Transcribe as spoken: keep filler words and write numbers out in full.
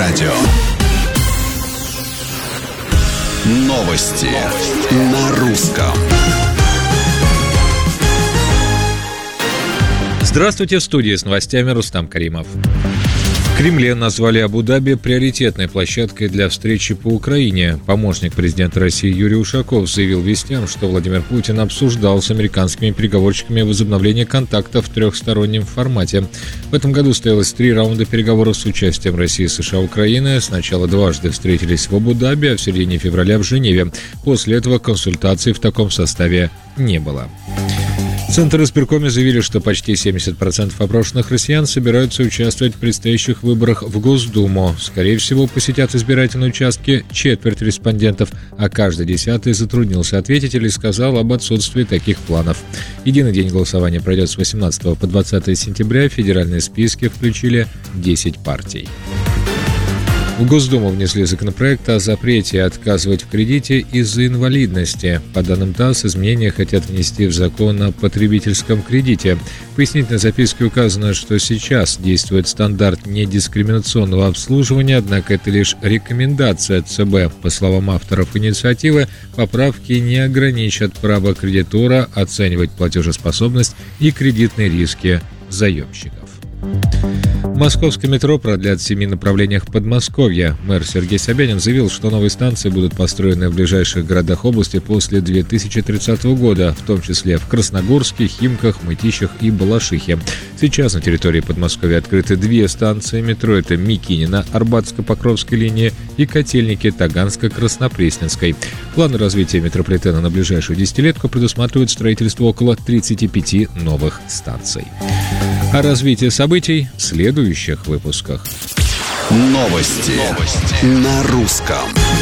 радио. Новости на русском. Здравствуйте, в студии с новостями Рустам Каримов. В Кремле назвали Абу-Даби приоритетной площадкой для встречи по Украине. Помощник президента России Юрий Ушаков заявил вестям, что Владимир Путин обсуждал с американскими переговорщиками возобновление контактов в трехстороннем формате. В этом году состоялось три раунда переговоров с участием России, США и Украины. Сначала дважды встретились в Абу-Даби, а в середине февраля в Женеве. После этого консультаций в таком составе не было. В Центр избиркоме заявили, что почти семьдесят процентов опрошенных россиян собираются участвовать в предстоящих выборах в Госдуму. Скорее всего, посетят избирательные участки четверть респондентов, а каждый десятый затруднился ответить или сказал об отсутствии таких планов. Единый день голосования пройдет с восемнадцатого по двадцатое сентября. В федеральные списки включили десять партий. В Госдуму внесли законопроект о запрете отказывать в кредите из-за инвалидности. По данным ТАСС, изменения хотят внести в закон о потребительском кредите. В пояснительной записке указано, что сейчас действует стандарт недискриминационного обслуживания, однако это лишь рекомендация ЦБ. По словам авторов инициативы, поправки не ограничат право кредитора оценивать платежеспособность и кредитные риски заемщиков. В московском метро продлят в семи направлениях Подмосковья. Мэр Сергей Собянин заявил, что новые станции будут построены в ближайших городах области после две тысячи тридцатого года, в том числе в Красногорске, Химках, Мытищах и Балашихе. Сейчас на территории Подмосковья открыты две станции метро. Это Микинино, Арбатско-Покровской линии и Котельники, Таганско-Краснопресненской. Планы развития метрополитена на ближайшую десятилетку предусматривают строительство около тридцати пяти новых станций. О развитии событий в следующих выпусках. Новости, Новости. на русском.